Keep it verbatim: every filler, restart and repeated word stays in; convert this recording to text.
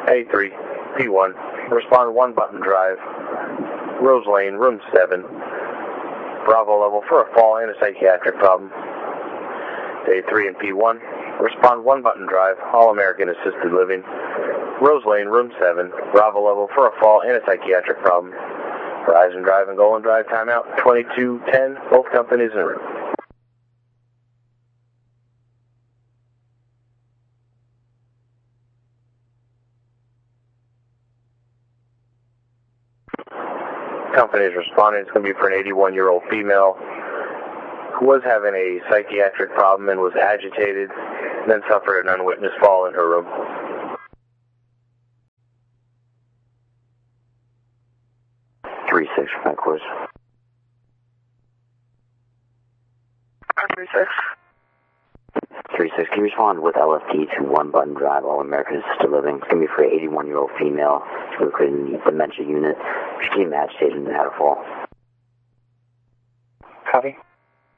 A three, P one, respond one button drive, Rose Lane, room seven, Bravo level for a fall and a psychiatric problem. A three and P one, respond one button drive, All American Assisted Living, Rose Lane, room seven, Bravo level for a fall and a psychiatric problem. Horizon Drive and Golden Drive timeout, twenty-two ten, both companies en route. Company is responding. It's going to be for an eighty-one-year-old female who was having a psychiatric problem and was agitated, and then suffered an unwitnessed fall in her room. three six, of course. three six. three six, can you respond with L F T to one button drive, All American Assisted Living? It's going to be for an eighty-one-year-old female who was in the dementia unit. She became agitated and had a fall. Copy.